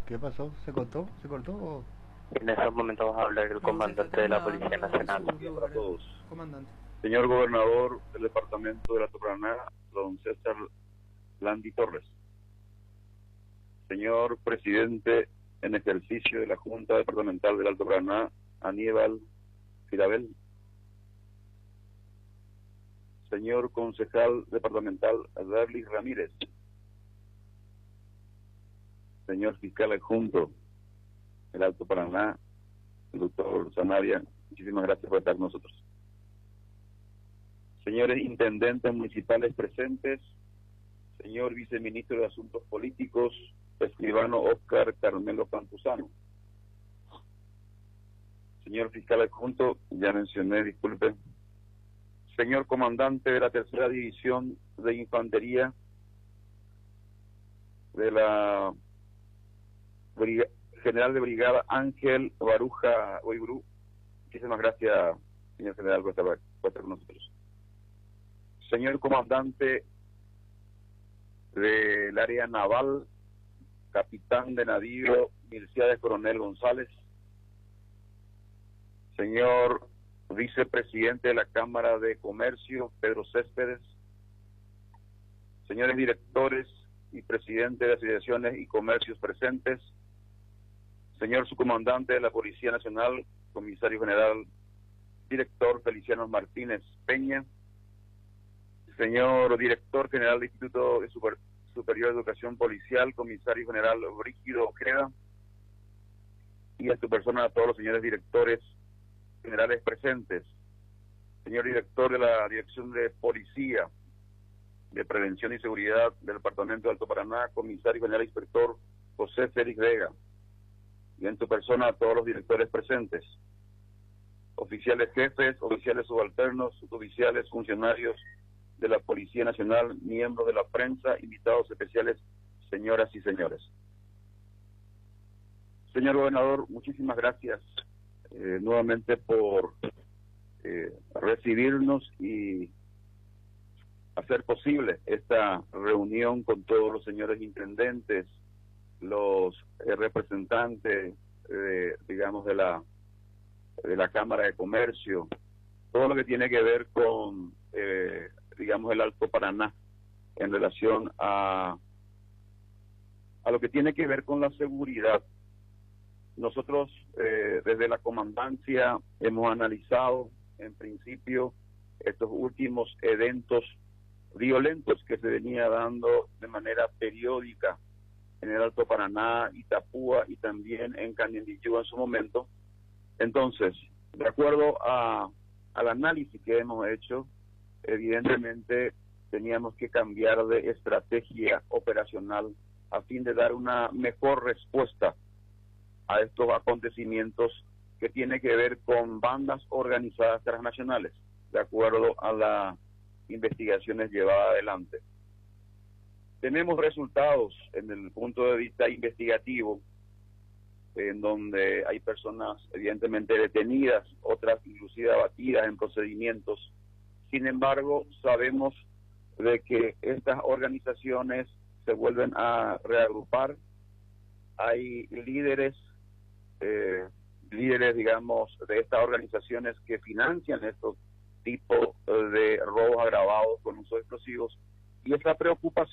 ¿Qué pasó? ¿Se cortó? ¿Se cortó? En estos momentos vamos a hablar el comandante de la Policía Nacional. Para todos. Comandante. Señor gobernador del departamento del Alto Paraná, don César Landi Torres. Señor presidente en ejercicio de la Junta Departamental del Alto Paraná, Aníbal Firabel. Señor concejal departamental, Darly Ramírez. Señor fiscal adjunto del Alto Paraná, el doctor Sanabria, muchísimas gracias por estar con nosotros. Señores intendentes municipales presentes, señor viceministro de Asuntos Políticos, escribano Óscar Carmelo Campuzano. Señor fiscal adjunto, ya mencioné, disculpe. Señor comandante de la Tercera División de Infantería de la General de Brigada Ángel Baruja Oiburu, muchísimas gracias, señor general, por estar con nosotros. Señor comandante del área naval, capitán de navío Milciades Coronel González. Señor vicepresidente de la Cámara de Comercio, Pedro Céspedes. Señores directores y presidente de asociaciones y comercios presentes. Señor subcomandante de la Policía Nacional, comisario general, director Feliciano Martínez Peña. Señor director general del Instituto de Superior de Educación Policial, comisario general Brígido Ojeda. Y a su persona a todos los señores directores generales presentes. Señor director de la Dirección de Policía, de Prevención y Seguridad del Departamento de Alto Paraná, comisario general e inspector José Félix Vega. Y en tu persona a todos los directores presentes. Oficiales jefes, oficiales subalternos, suboficiales, funcionarios de la Policía Nacional, miembros de la prensa, invitados especiales, señoras y señores. Señor gobernador, muchísimas gracias nuevamente por recibirnos y hacer posible esta reunión con todos los señores intendentes, los representantes, digamos, de la Cámara de Comercio, todo lo que tiene que ver con, digamos, el Alto Paraná en relación a lo que tiene que ver con la seguridad. Nosotros desde la comandancia hemos analizado en principio estos últimos eventos violentos que se venía dando de manera periódica en el Alto Paraná, Itapúa y también en Canindeyú en su momento. Entonces, de acuerdo al análisis que hemos hecho, evidentemente teníamos que cambiar de estrategia operacional a fin de dar una mejor respuesta a estos acontecimientos que tiene que ver con bandas organizadas transnacionales, de acuerdo a las investigaciones llevadas adelante. Tenemos resultados en el punto de vista investigativo, en donde hay personas evidentemente detenidas, otras inclusive abatidas en procedimientos. Sin embargo, sabemos de que estas organizaciones se vuelven a reagrupar. Hay líderes, digamos, de estas organizaciones que financian estos tipos de robos agravados con uso de explosivos, y esa preocupación